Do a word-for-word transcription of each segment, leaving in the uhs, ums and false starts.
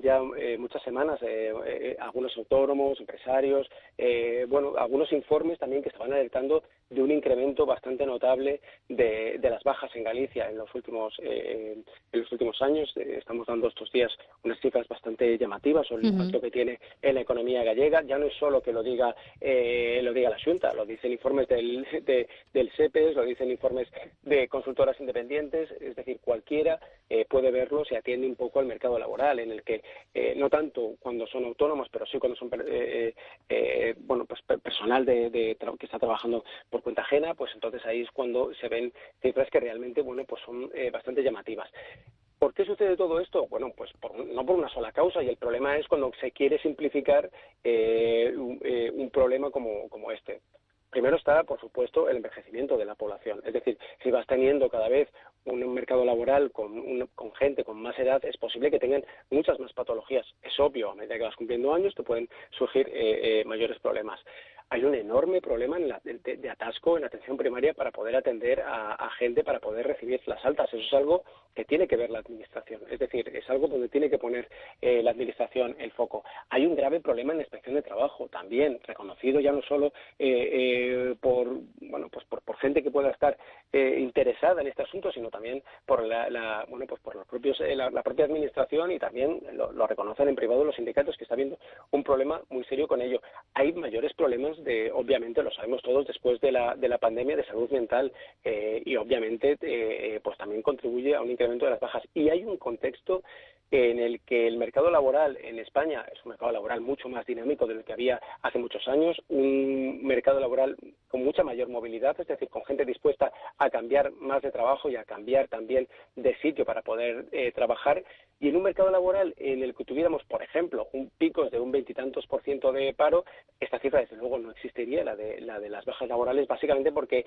ya eh, muchas semanas eh, eh, algunos autónomos, empresarios, eh, bueno, algunos informes también que estaban alertando de un incremento bastante notable de, de las bajas en Galicia en los últimos eh, en los últimos años. Eh, estamos dando estos días unas cifras bastante llamativas sobre el Uh-huh. impacto que tiene en la economía gallega. Ya no es solo que lo diga eh, lo diga la Xunta, lo dicen informes del, de, del SEPES, lo dicen informes de consultoras independientes, es decir, cualquiera eh, puede verlo si atiende un poco al mercado laboral, en el que eh, no tanto cuando son autónomos, pero sí cuando son eh, eh, bueno, pues personal de, de que está trabajando por cuenta ajena, pues entonces ahí es cuando se ven cifras que realmente, bueno, pues son eh, bastante llamativas. ¿Por qué sucede todo esto? Bueno, pues por, no por una sola causa, y el problema es cuando se quiere simplificar eh, un, eh, un problema como, como este. Primero está, por supuesto, el envejecimiento de la población. Es decir, si vas teniendo cada vez un mercado laboral con, un, con gente con más edad, es posible que tengan muchas más patologías. Es obvio, a medida que vas cumpliendo años te pueden surgir eh, eh, mayores problemas. Hay un enorme problema en la, de, de atasco en la atención primaria para poder atender a, a gente, para poder recibir las altas. Eso es algo que tiene que ver la Administración. Es decir, es algo donde tiene que poner eh, la Administración el foco. Hay un grave problema en la Inspección de Trabajo, también reconocido ya no solo eh, eh, por, bueno, pues por, por gente que pueda estar eh, interesada en este asunto, sino también por la, la bueno, pues por los propios, eh, la, la propia Administración, y también lo, lo reconocen en privado los sindicatos, que está habiendo un problema muy serio con ello. Hay mayores problemas de, obviamente, lo sabemos todos, después de la, de la pandemia, de salud mental, eh, y obviamente eh, pues también contribuye a un incremento de las bajas. Y hay un contexto en el que el mercado laboral en España es un mercado laboral mucho más dinámico del que había hace muchos años, un mercado laboral con mucha mayor movilidad, es decir, con gente dispuesta a cambiar más de trabajo y a cambiar también de sitio para poder eh, trabajar, y en un mercado laboral en el que tuviéramos, por ejemplo, un pico de un veintitantos por ciento de paro, esta cifra desde luego no existiría, la de, la de las bajas laborales, básicamente porque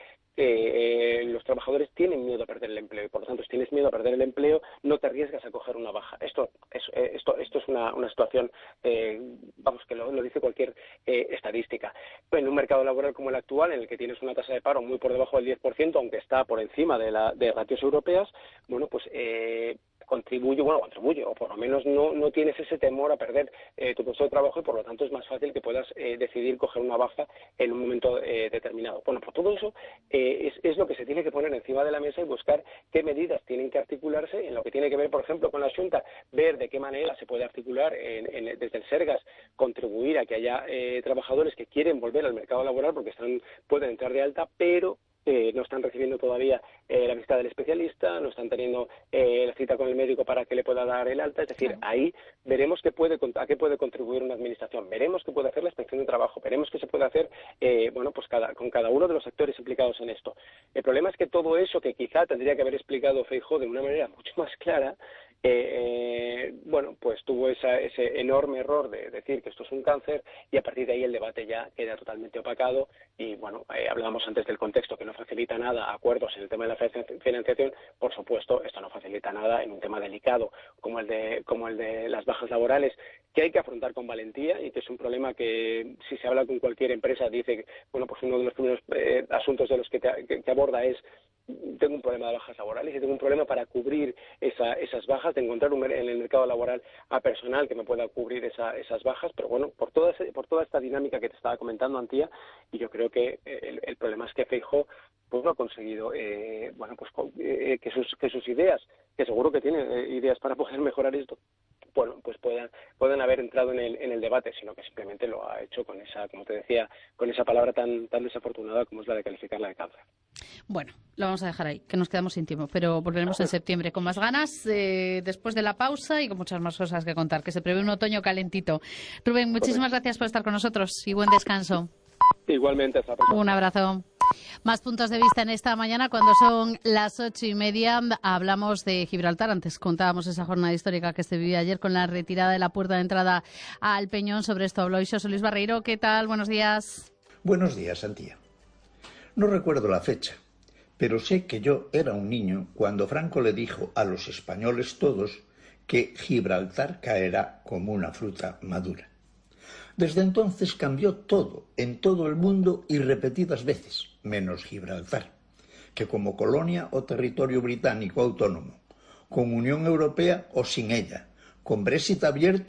eh, los trabajadores tienen miedo a perder el empleo, y por lo tanto, si tienes miedo a perder el empleo, no te arriesgas a coger una baja. Esto es, esto, esto es una, una situación, eh, vamos, que lo, lo dice cualquier eh, estadística. En un mercado laboral como el actual, en el que tienes una tasa de paro muy por debajo del diez por ciento, aunque está por encima de, la, de ratios europeas, bueno, pues eh, contribuye, bueno, contribuye, o por lo menos no, no tienes ese temor a perder eh, tu puesto de trabajo, y por lo tanto es más fácil que puedas eh, decidir coger una baja en un momento eh, determinado. Bueno, por todo eso eh, es, es lo que se tiene que poner encima de la mesa y buscar qué medidas tienen que articularse en lo que tiene que ver, por ejemplo, con la Xunta, ver de qué manera se puede articular en, en, desde el Sergas, contribuir a que haya eh, trabajadores que quieren volver al mercado laboral porque están pueden entrar de alta, pero Eh, no están recibiendo todavía eh, la visita del especialista, no están teniendo eh, la cita con el médico para que le pueda dar el alta. Es decir, ahí veremos qué puede, a qué puede contribuir una administración, veremos qué puede hacer la Inspección de Trabajo, veremos qué se puede hacer eh, bueno, pues cada, con cada uno de los actores implicados en esto. El problema es que todo eso que quizá tendría que haber explicado Feijóo de una manera mucho más clara, Eh, bueno, pues tuvo esa, ese enorme error de decir que esto es un cáncer, y a partir de ahí el debate ya queda totalmente opacado. Y bueno, eh, hablábamos antes del contexto que no facilita nada acuerdos en el tema de la financiación. Por supuesto, esto no facilita nada en un tema delicado como el de como el de las bajas laborales, que hay que afrontar con valentía, y que es un problema que, si se habla con cualquier empresa, dice que, bueno, pues uno de los primeros eh, asuntos de los que, te, que, que aborda es: tengo un problema de bajas laborales y tengo un problema para cubrir esa, esas bajas, de encontrar un, en el mercado laboral a personal que me pueda cubrir esa, esas bajas. Pero bueno, por toda, ese, por toda esta dinámica que te estaba comentando, Antía, y yo creo que el, el problema es que Feijóo pues no ha conseguido eh, bueno, pues eh, que, sus, que sus ideas, que seguro que tiene eh, ideas para poder mejorar esto, bueno, pues puedan, puedan haber entrado en el, en el debate, sino que simplemente lo ha hecho con esa, como te decía, con esa palabra tan, tan desafortunada como es la de calificarla de cáncer. Bueno, lo vamos a dejar ahí, que nos quedamos sin tiempo, pero volveremos en septiembre con más ganas, eh, después de la pausa, y con muchas más cosas que contar, que se prevé un otoño calentito. Rubén, muchísimas gracias por estar con nosotros y buen descanso. Igualmente, hasta la próxima. Un abrazo. Más puntos de vista en esta mañana, cuando son las ocho y media. Hablamos de Gibraltar. Antes contábamos esa jornada histórica que se vivió ayer con la retirada de la puerta de entrada al Peñón. Sobre esto habló José Luis Barreiro. ¿Qué tal? Buenos días. Buenos días, Antía. No recuerdo la fecha, pero sé que yo era un niño cuando Franco le dijo a los españoles todos que Gibraltar caerá como una fruta madura. Desde entonces cambió todo en todo el mundo y repetidas veces, menos Gibraltar, que como colonia o territorio británico autónomo, con Unión Europea o sin ella, con Brexit abierto